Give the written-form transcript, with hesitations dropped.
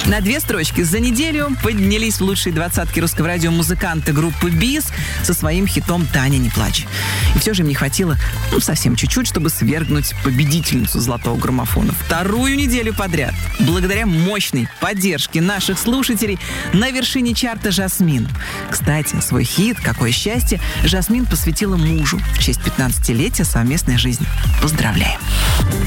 На 2 строчки за неделю поднялись в лучшие двадцатки русского радио музыканты группы БИС со своим хитом «Таня, не плачь». И все же им не хватило, совсем чуть-чуть, чтобы свергнуть победительницу «Золотого граммофона» 2-ю неделю подряд. Благодаря мощной поддержке наших слушателей на вершине чарта Жасмин. Кстати, свой хит «Какое счастье» Жасмин посвятила мужу в честь 15-летия совместной жизни. Поздравляем!